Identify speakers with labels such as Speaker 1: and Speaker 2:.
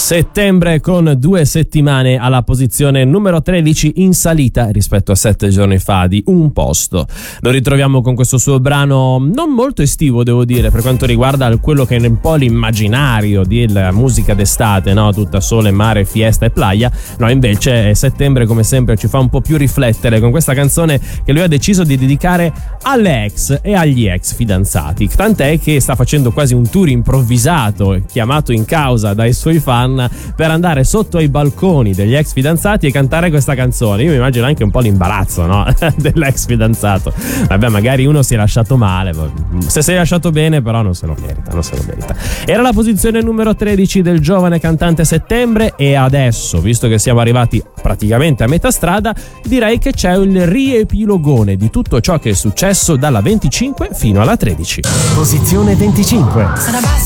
Speaker 1: Settembre con 2 settimane alla posizione numero 13 in salita rispetto a 7 giorni fa di un posto. Lo ritroviamo con questo suo brano non molto estivo, devo dire, per quanto riguarda quello che è un po' l'immaginario della musica d'estate, no? Tutta sole, mare, fiesta e playa. No, invece settembre come sempre ci fa un po' più riflettere con questa canzone che lui ha deciso di dedicare alle ex e agli ex fidanzati. Tant'è che sta facendo quasi un tour improvvisato, chiamato in causa dai suoi fan, per andare sotto ai balconi degli ex fidanzati e cantare questa canzone. Io mi immagino anche un po' l'imbarazzo, no? Dell'ex fidanzato. Vabbè, magari uno si è lasciato male, se si è lasciato bene però non se lo merita. Era la posizione numero 13 del giovane cantante Settembre, e adesso, visto che siamo arrivati praticamente a metà strada, direi che c'è il riepilogone di tutto ciò che è successo dalla 25 fino alla 13.
Speaker 2: Posizione 25.
Speaker 3: Sono